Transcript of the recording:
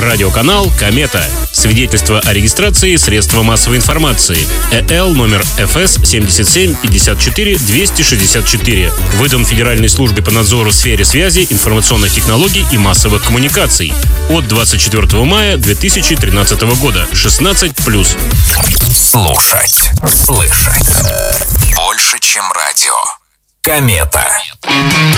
Радиоканал «Комета». Свидетельство о регистрации средства массовой информации. ЭЛ номер ФС 77 54 264. Выдан Федеральной службе по надзору в сфере связи, информационных технологий и массовых коммуникаций. От 24 мая 2013 года. 16+. Слушать, слышать. Больше, чем радио. «Комета».